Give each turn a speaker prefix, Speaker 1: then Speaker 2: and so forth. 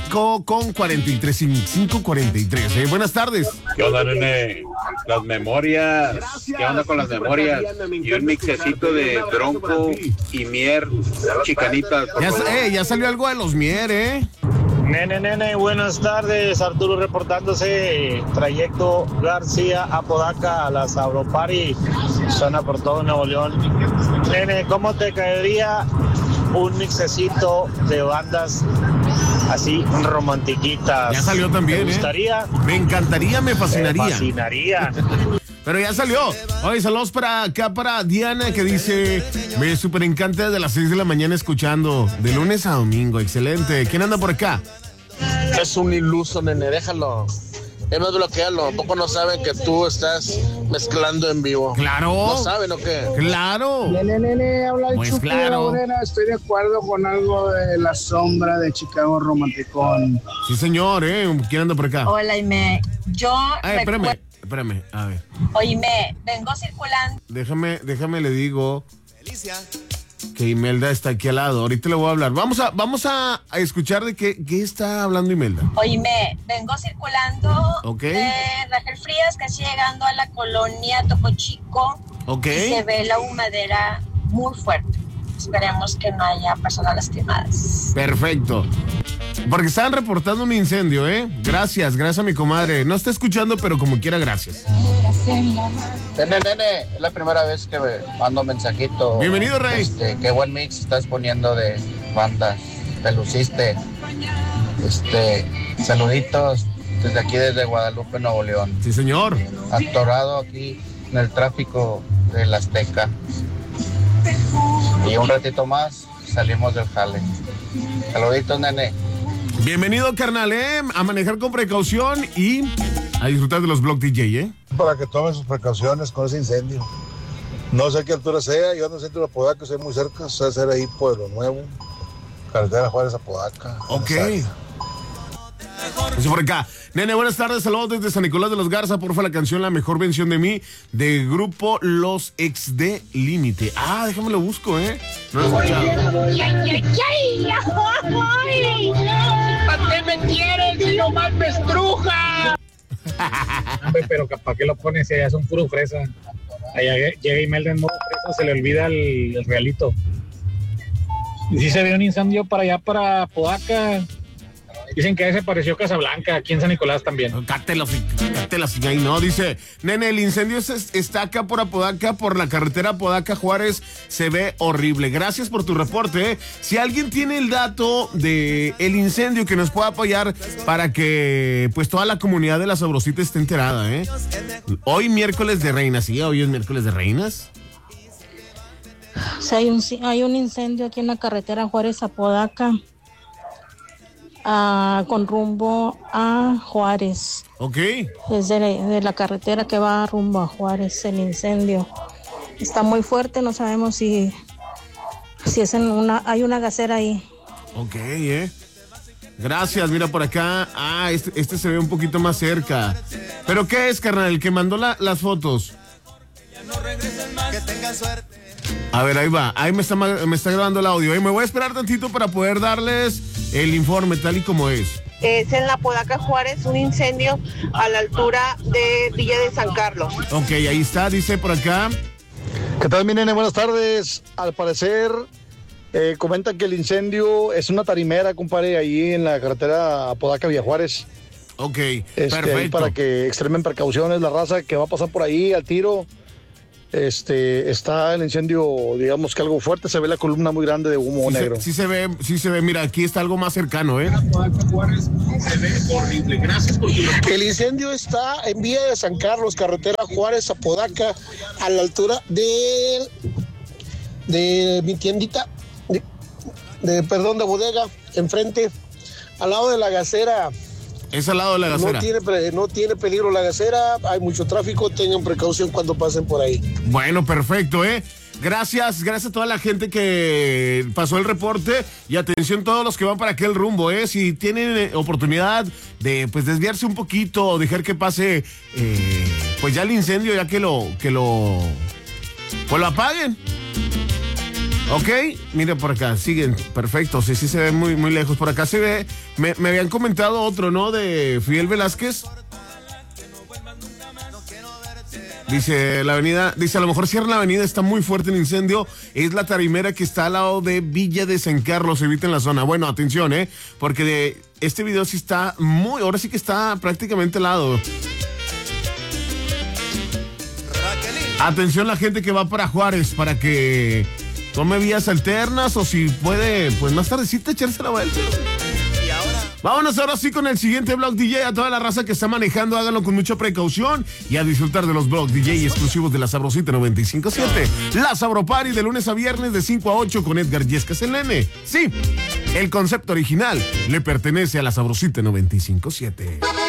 Speaker 1: 5:43, 5:43. Buenas tardes.
Speaker 2: ¿Qué onda, nene? Las memorias. ¿Qué onda con las memorias? Y un mixecito de Bronco y Mier, chicanitas.
Speaker 1: Ya salió algo de los Mier,
Speaker 3: Nene, buenas tardes. Arturo reportándose. Trayecto García a Podaca, a la Sauropari. Suena por todo Nuevo León. Nene, ¿cómo te caería un mixecito de bandas así romantiquitas?
Speaker 1: Ya salió también,
Speaker 3: ¿Te gustaría?
Speaker 1: Me encantaría, me fascinaría.
Speaker 3: Me fascinaría.
Speaker 1: Pero ya salió. Oye, saludos para acá, para Diana, que dice, me súper encanta desde las 6 de la mañana escuchando, de lunes a domingo. Excelente. ¿Quién anda por acá?
Speaker 4: Es un iluso, nene, déjalo. Es más, bloquealo. ¿Poco no saben que tú estás mezclando en vivo?
Speaker 1: Claro.
Speaker 4: ¿No saben o qué?
Speaker 1: Claro.
Speaker 5: Nene, habla el
Speaker 1: Pues
Speaker 5: Chucky
Speaker 1: claro.
Speaker 5: de la Estoy de acuerdo con algo de La Sombra de Chicago Romanticón.
Speaker 1: Sí, señor, ¿Quién anda por acá?
Speaker 6: Hola, Ime. Yo
Speaker 1: Espérame, a ver.
Speaker 6: Oíme, vengo circulando.
Speaker 1: Déjame le digo que Imelda está aquí al lado. Ahorita le voy a hablar. Vamos a escuchar de qué está hablando Imelda.
Speaker 6: Oíme, vengo circulando de Rangel Frías, casi llegando a la colonia Topo Chico.
Speaker 1: Ok.
Speaker 6: Y se ve la humadera muy fuerte. Esperemos que no haya personas lastimadas.
Speaker 1: Perfecto. Porque estaban reportando un incendio, Gracias a mi comadre. No está escuchando, pero como quiera, gracias.
Speaker 4: Nene, es la primera vez que me mando mensajito.
Speaker 1: Bienvenido, Rey.
Speaker 4: Qué buen mix estás poniendo de bandas. Te luciste. Saluditos desde aquí, desde Guadalupe, Nuevo León.
Speaker 1: Sí, señor.
Speaker 4: Atorado aquí en el tráfico del Azteca. Y un ratito más salimos del jale. Saluditos, nene.
Speaker 1: Bienvenido, carnal, a manejar con precaución y a disfrutar de los Block DJ,
Speaker 7: Para que tomen sus precauciones con ese incendio. No sé qué altura sea, yo ando en el centro de Apodaca, estoy muy cerca, se va a hacer ahí Pueblo Nuevo, carretera Juárez Apodaca.
Speaker 1: Ok. Eso por acá. Nene, buenas tardes, saludos desde San Nicolás de los Garza. Porfa, la canción La Mejor Vención de Mí, de grupo Los Ex de Límite. Déjame lo busco, No lo he escuchado.
Speaker 8: ¿Para qué me quieres si nomás me estruja?
Speaker 3: Pero ¿para qué lo pones? Ya son puro fresa. Allá llega Imelda en modo fresa, se le olvida el realito. Y sí se ve un incendio para allá, para Podaca. Dicen que se pareció Casablanca, aquí en San Nicolás también.
Speaker 1: Cátela sin ahí, no. Dice, nene, el incendio está acá por Apodaca, por la carretera Apodaca-Juárez, se ve horrible. Gracias por tu reporte, Si alguien tiene el dato de el incendio que nos pueda apoyar para que pues toda la comunidad de La Sabrosita esté enterada, Hoy miércoles de Reinas, ¿sí? Hoy es miércoles de Reinas.
Speaker 9: Sí, hay un incendio aquí en la carretera Juárez-Apodaca. Con rumbo a Juárez.
Speaker 1: Ok.
Speaker 9: Es de la carretera que va rumbo a Juárez el incendio. Está muy fuerte, no sabemos si es hay una gasera ahí.
Speaker 1: Ok, Gracias, mira por acá. Este se ve un poquito más cerca. ¿Pero qué es, carnal? El que mandó las fotos.
Speaker 10: Que tengan suerte.
Speaker 1: A ver, ahí va. Ahí me está grabando el audio. Me voy a esperar tantito para poder darles el informe tal y como es.
Speaker 11: Es en la Podaca Juárez, un incendio a la altura de Villa de San Carlos.
Speaker 1: Ok, ahí está, dice por acá.
Speaker 12: ¿Qué tal, mi nene? Buenas tardes. Al parecer, comentan que el incendio es una tarimera, compadre, ahí en la carretera Apodaca Villa Juárez.
Speaker 1: Ok,
Speaker 12: perfecto. Ahí para que extremen precauciones, la raza que va a pasar por ahí al tiro. Está el incendio, digamos que algo fuerte, se ve la columna muy grande de humo negro.
Speaker 1: Sí se ve, mira, aquí está algo más cercano,
Speaker 12: Se ve horrible, gracias por tu...
Speaker 4: El incendio está en Villa de San Carlos, carretera Juárez Apodaca, a la altura de mi tiendita, de bodega, enfrente, al lado de la gasera.
Speaker 1: Es al lado de la gasera.
Speaker 4: No tiene peligro la gasera, hay mucho tráfico, tengan precaución cuando pasen por ahí.
Speaker 1: Bueno, perfecto, Gracias a toda la gente que pasó el reporte y atención a todos los que van para aquel rumbo, Si tienen oportunidad de pues desviarse un poquito o dejar que pase pues ya el incendio, ya que lo apaguen. Ok, mire por acá, siguen, perfecto, sí se ve muy, muy lejos. Por acá se ve, me habían comentado otro, ¿no? De Fidel Velázquez. Dice la avenida, dice a lo mejor cierra la avenida, está muy fuerte el incendio, es la tarimera que está al lado de Villa de San Carlos, eviten la zona. Bueno, atención, porque de este video sí está ahora sí que está prácticamente al lado. Atención la gente que va para Juárez, para que tome vías alternas o si puede, pues más tardecita echarse la vuelta. Vámonos ahora sí con el siguiente Blog DJ. A toda la raza que está manejando, háganlo con mucha precaución y a disfrutar de los Blog DJ exclusivos de La Sabrosita 95.7. La Sabro Party de lunes a viernes de 5 a 8 con Edgar Yescas el Nene. Sí, el concepto original le pertenece a La Sabrosita 95.7.